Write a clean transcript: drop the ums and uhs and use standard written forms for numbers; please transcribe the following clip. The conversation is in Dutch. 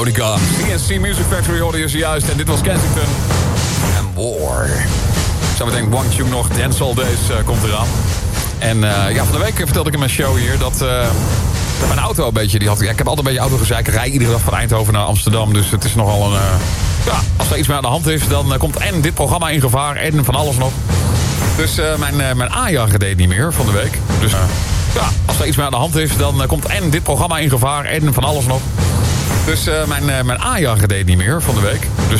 Veronica. CNC Music Factory hoorde je zojuist. En dit was Kensington. En War. Zometeen One Tune nog. Dance All Days komt eraan. En van de week vertelde ik in mijn show hier dat mijn auto een beetje... ik heb altijd een beetje autogezeik. Ik rij iedere dag van Eindhoven naar Amsterdam. Dus het is nogal een... als er iets mee aan de hand is, dan komt en dit programma in gevaar en van alles nog. Dus mijn aanjager deed niet meer van de week. Dus als er iets mee aan de hand is, dan komt en dit programma in gevaar en van alles nog. Dus mijn aanjager deed niet meer van de week. Dus